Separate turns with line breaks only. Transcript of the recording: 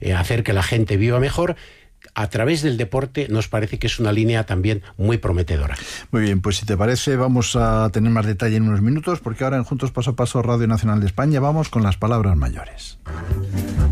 hacer que la gente viva mejor, a través del deporte nos parece que es una línea también muy prometedora.
Muy bien, pues si te parece vamos a tener más detalle en unos minutos, porque ahora en Juntos Paso a Paso Radio Nacional de España vamos con las palabras mayores.